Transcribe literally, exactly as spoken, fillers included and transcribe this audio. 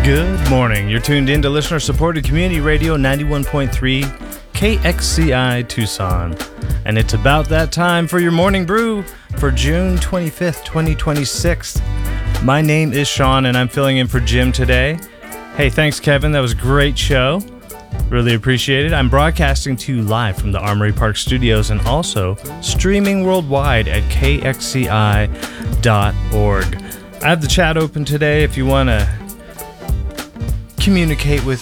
Good morning. You're tuned in to listener-supported community radio ninety-one point three K X C I Tucson. And it's about that time for your morning brew for June twenty-fifth, twenty twenty-six. My name is Sean, and I'm filling in for Jim today. Hey, thanks, Kevin. That was a great show. Really appreciate it. I'm broadcasting to you live from the Armory Park Studios and also streaming worldwide at K X C I dot org. I have the chat open today if you want to communicate with